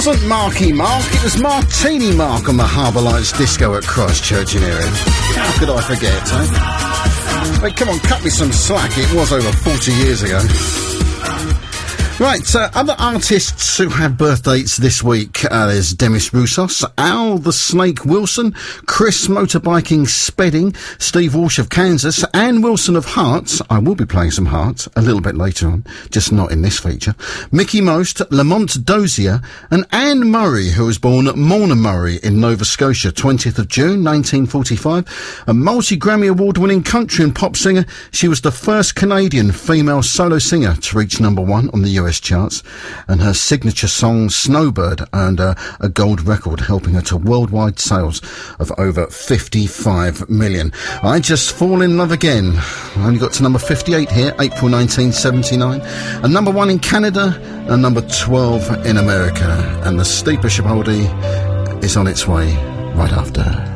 Wasn't Marky Mark, it was Martini Mark on the Harbour Lights Disco at Christchurch in Erin. How could I forget, eh? Wait, come on, cut me some slack, it was over 40 years ago. Right, other artists who have birthdays this week, there's Demis Roussos, Al the Snake Wilson, Chris Motorbiking Spedding, Steve Walsh of Kansas, Anne Wilson of Hearts, I will be playing some Hearts a little bit later on, just not in this feature, Mickey Most, Lamont Dozier, and Anne Murray, who was born at Morna Murray in Nova Scotia, 20th of June, 1945, a multi-Grammy award-winning country and pop singer. She was the first Canadian female solo singer to reach #1 on the US charts, and her signature song Snowbird earned a gold record, helping her to worldwide sales of over 55 million. I Just Fall in Love Again. I only got to number 58 here, April 1979, and #1 in Canada and number 12 in America, and the Steeper Shipoldi is on its way right after.